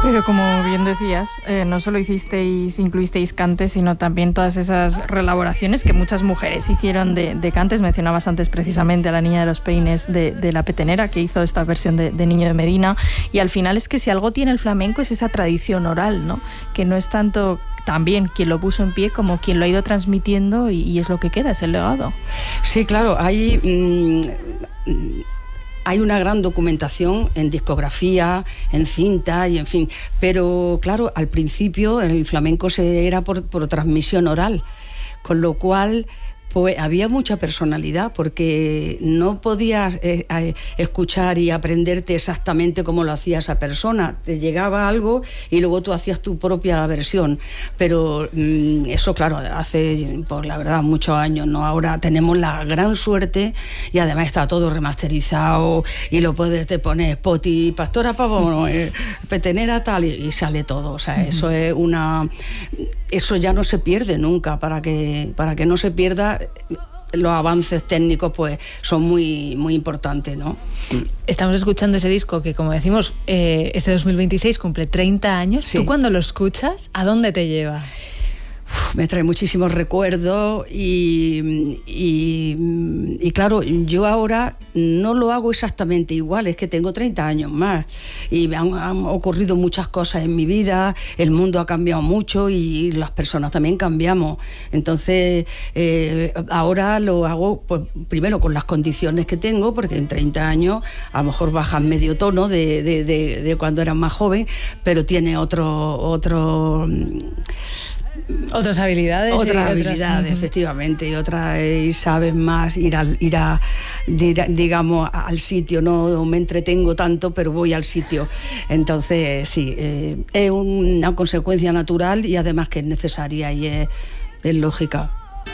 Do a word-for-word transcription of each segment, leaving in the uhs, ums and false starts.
Pero como bien decías, eh, no solo hicisteis, incluisteis cantes, sino también todas esas reelaboraciones que muchas mujeres hicieron de, de cantes. Mencionabas antes precisamente a la niña de los peines de, de La Petenera, que hizo esta versión de, de Niño de Medina. Y al final es que si algo tiene el flamenco es esa tradición oral, ¿no? Que no es tanto también quien lo puso en pie como quien lo ha ido transmitiendo y, y es lo que queda, es el legado. Sí, claro, hay... Mmm, Hay una gran documentación en discografía, en cinta y en fin, pero claro, al principio el flamenco se era por, por transmisión oral, con lo cual pues había mucha personalidad porque no podías eh, eh, escuchar y aprenderte exactamente cómo lo hacía esa persona. Te llegaba algo y luego tú hacías tu propia versión. Pero mmm, eso, claro, hace, pues la verdad, muchos años, ¿no? Ahora tenemos la gran suerte y además está todo remasterizado y lo puedes te poner Spotify, Pastora Pavón, eh, Petenera tal y, y sale todo. O sea, uh-huh. eso es una... Eso ya no se pierde nunca. Para que, para que no se pierda, los avances técnicos pues son muy, muy importantes, ¿no? Estamos escuchando ese disco que, como decimos, eh, este dos mil veintiséis cumple treinta años. Sí. ¿Tú cuando lo escuchas, a dónde te lleva? Uf, me trae muchísimos recuerdos y, y, y claro, yo ahora no lo hago exactamente igual, es que tengo treinta años más y han, han ocurrido muchas cosas en mi vida, el mundo ha cambiado mucho y las personas también cambiamos. Entonces eh, ahora lo hago pues, primero con las condiciones que tengo, porque en treinta años a lo mejor bajan medio tono de, de, de, de cuando era más joven, pero tiene otro... otro Otras habilidades. Otras habilidades, otras... efectivamente, y otras, y sabes más ir, al, ir a, digamos, al sitio, no me entretengo tanto, pero voy al sitio. Entonces, sí, eh, es una consecuencia natural y además que es necesaria y es, es lógica.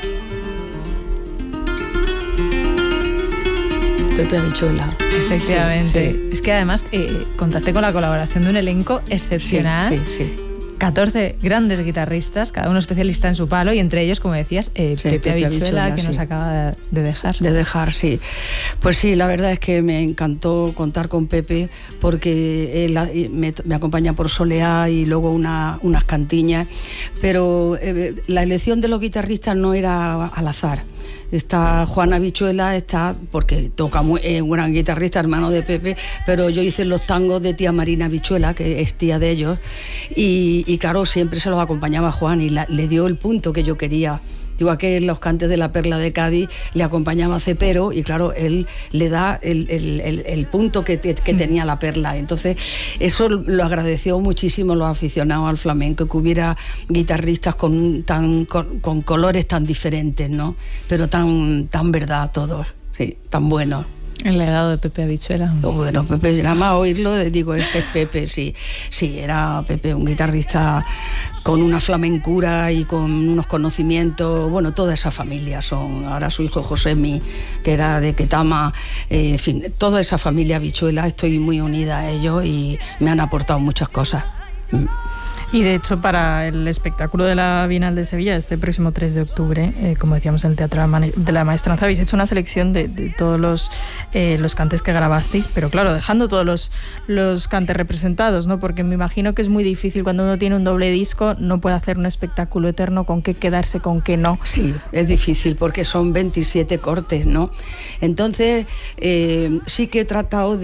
Pepe Habichuela. Efectivamente. Sí, sí. Es que además eh, contaste con la colaboración de un elenco excepcional. Sí, sí, sí. catorce grandes guitarristas, cada uno especialista en su palo, y entre ellos, como decías, eh, sí, Pepe Habichuela, que sí. nos acaba de dejar. De dejar, sí. Pues sí, la verdad es que me encantó contar con Pepe, porque él me, me acompaña por soleá y luego una, unas cantiñas, pero eh, la elección de los guitarristas no era al azar. Está Juan Habichuela, está porque toca muy, es un gran guitarrista, hermano de Pepe, pero yo hice los tangos de tía Marina Habichuela, que es tía de ellos, y, y claro, siempre se los acompañaba Juan y la, le dio el punto que yo quería. Igual que en los cantes de la Perla de Cádiz le acompañaba Cepero y claro, él le da el, el, el, el punto que, te, que tenía la Perla. Entonces eso lo agradeció muchísimo los aficionados al flamenco, que hubiera guitarristas con, tan, con, con colores tan diferentes, ¿no? Pero tan, tan verdad todos, sí, tan buenos. El legado de Pepe Habichuela. Bueno, Pepe, nada más oírlo, digo, es que es Pepe, sí. Sí, era Pepe, un guitarrista con una flamencura y con unos conocimientos. Bueno, toda esa familia son. Ahora su hijo Josemi, que era de Ketama, eh, en fin, toda esa familia Habichuela, estoy muy unida a ellos y me han aportado muchas cosas. Mm. Y de hecho, para el espectáculo de la Bienal de Sevilla, este próximo tres de octubre, eh, como decíamos en el Teatro de la Maestranza, habéis hecho una selección de, de todos los, eh, los cantes que grabasteis, pero claro, dejando todos los, los cantes representados, ¿no? Porque me imagino que es muy difícil cuando uno tiene un doble disco, no puede hacer un espectáculo eterno, con qué quedarse, con qué no. Sí, es difícil porque son veintisiete cortes, ¿no? Entonces, eh, sí que he tratado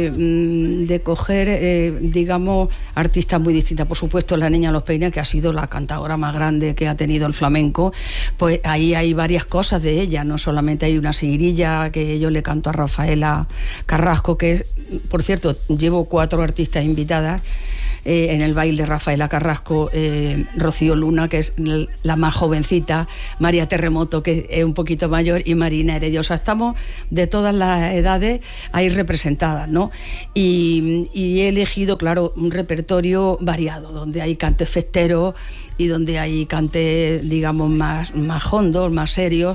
de, de coger, eh, digamos, artistas muy distintas. Por supuesto, la Niña de los Peines, que ha sido la cantadora más grande que ha tenido el flamenco, pues ahí hay varias cosas de ella, no solamente hay una seguirilla que yo le canto a Rafaela Carrasco, que es, por cierto, llevo cuatro artistas invitadas eh, en el baile: Rafaela Carrasco, eh, Rocío Luna, que es la más jovencita, María Terremoto, que es un poquito mayor, y Marina Heredia. O sea, estamos de todas las edades ahí representadas, ¿no? Y, y he elegido, claro, un repertorio variado, donde hay cantes festeros y donde hay cantes, digamos, más, más hondos, más serios.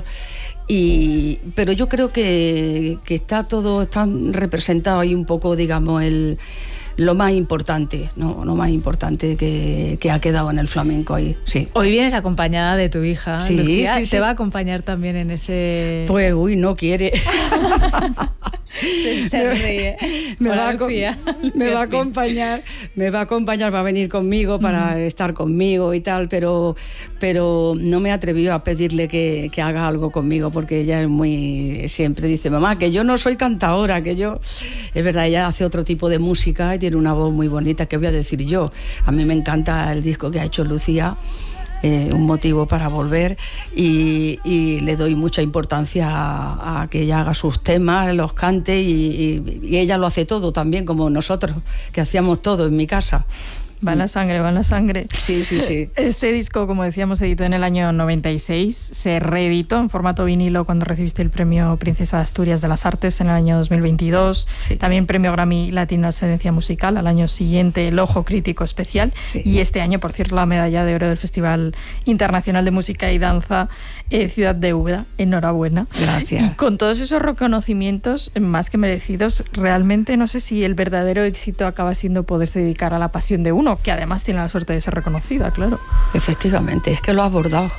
Y, pero yo creo que, que está todo está representado ahí un poco, digamos, el, lo más importante, ¿no? Lo más importante que, que ha quedado en el flamenco ahí, sí. Hoy vienes acompañada de tu hija, sí, Lucía. Sí, ¿Te sí. va a acompañar también en ese...? Pues, uy, no quiere. Se, se ríe. Me, va a, me va a acompañar, me va a acompañar, va a venir conmigo para uh-huh. estar conmigo y tal, pero, pero no me he atrevido a pedirle que, que haga algo conmigo, porque ella es muy, siempre dice, mamá, que yo no soy cantadora, que yo, es verdad, ella hace otro tipo de música y tiene una voz muy bonita, ¿qué voy a decir yo? A mí me encanta el disco que ha hecho Lucía. Eh, un motivo para volver y, y le doy mucha importancia a, a que ella haga sus temas, los cante y, y, y ella lo hace todo también, como nosotros, que hacíamos todo en mi casa. Va en la sangre, va en la sangre. Sí, sí, sí. Este disco, como decíamos, se editó en el año noventa y seis, se reeditó en formato vinilo cuando recibiste el premio Princesa de Asturias de las Artes en el año dos mil veintidós, sí. También premio Grammy Latino Ascendencia Musical, al año siguiente el Ojo Crítico Especial, sí. Y este año, por cierto, la medalla de oro del Festival Internacional de Música y Danza eh, Ciudad de Úbeda. Enhorabuena. Gracias. Y con todos esos reconocimientos más que merecidos, realmente no sé si el verdadero éxito acaba siendo poderse dedicar a la pasión de uno, que además tiene la suerte de ser reconocida, claro. Efectivamente, es que lo has abordado.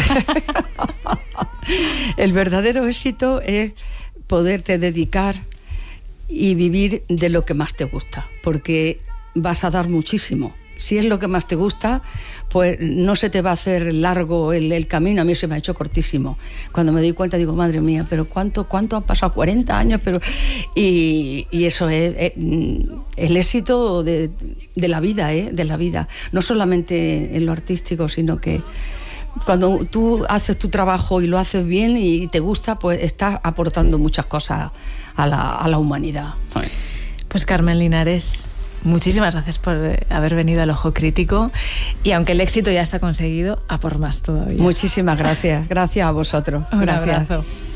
El verdadero éxito es poderte dedicar y vivir de lo que más te gusta, porque vas a dar muchísimo. Si es lo que más te gusta, pues no se te va a hacer largo el, el camino. A mí se me ha hecho cortísimo. Cuando me doy cuenta digo, madre mía, pero ¿cuánto, cuánto han pasado? cuarenta años, pero... Y, y eso es, es el éxito de, de la vida, ¿eh? De la vida. No solamente en lo artístico, sino que cuando tú haces tu trabajo y lo haces bien y te gusta, pues estás aportando muchas cosas a la, a la humanidad. Pues Carmen Linares, muchísimas gracias por haber venido al Ojo Crítico y aunque el éxito ya está conseguido, a por más todavía. Muchísimas gracias. Gracias a vosotros. Un gracias. abrazo.